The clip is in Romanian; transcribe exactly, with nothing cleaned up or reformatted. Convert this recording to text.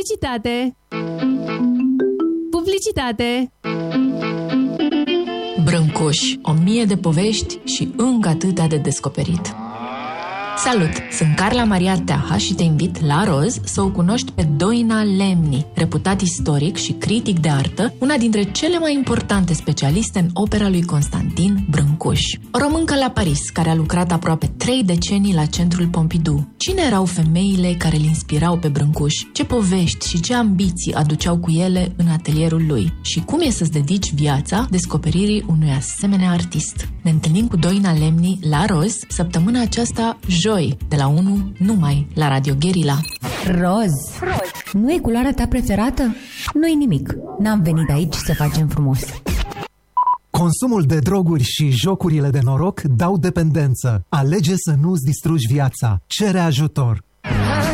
Publicitate! Publicitate! Brâncuș, o mie de povești și încă atâtea de descoperit. Salut! Sunt Carla Maria Teaha și te invit la Roz să o cunoști pe Doina Lemni, reputat istoric și critic de artă, una dintre cele mai importante specialiste în opera lui Constantin Brâncuș. O româncă la Paris, care a lucrat aproape trei decenii la Centrul Pompidou. Cine erau femeile care îl inspirau pe Brâncuș? Ce povești și ce ambiții aduceau cu ele în atelierul lui? Și cum e să-ți dedici viața descoperirii unui asemenea artist? Ne întâlnim cu Doina Lemni la Roz săptămâna aceasta joi, de la unu numai la Radio Guerilla. Roz, nu e culoarea ta preferată? Nu-i nimic, n-am venit aici să facem frumos. Consumul de droguri și jocurile de noroc dau dependență. Alege să nu-ți distrugi viața. Cere ajutor.